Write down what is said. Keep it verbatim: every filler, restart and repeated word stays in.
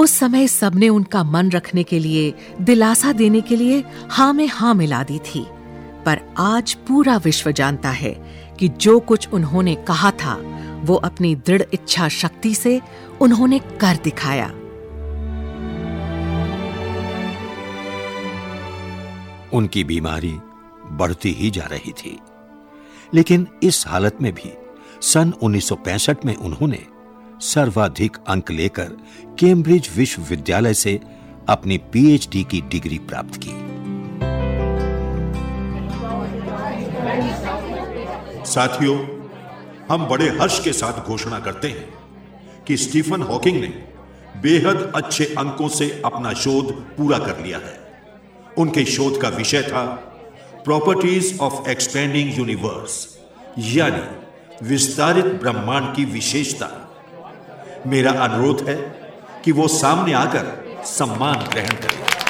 उस समय सबने उनका मन रखने के लिए, दिलासा देने के लिए हाँ में हाँ मिला दी थी। पर आज पूरा विश्व जानता है कि जो कुछ उन्होंने कहा था वो अपनी दृढ़ इच्छा शक्ति से उन्होंने कर दिखाया। उनकी बीमारी बढ़ती ही जा रही थी, लेकिन इस हालत में भी सन उन्नीस सौ पैंसठ में उन्होंने सर्वाधिक अंक लेकर कैम्ब्रिज विश्वविद्यालय से अपनी पीएचडी की डिग्री प्राप्त की। साथियों, हम बड़े हर्ष के साथ घोषणा करते हैं कि स्टीफन हॉकिंग ने बेहद अच्छे अंकों से अपना शोध पूरा कर लिया है। उनके शोध का विषय था प्रॉपर्टीज ऑफ एक्सपेंडिंग यूनिवर्स, यानी विस्तारित ब्रह्मांड की विशेषता। मेरा अनुरोध है कि वो सामने आकर सम्मान ग्रहण करें।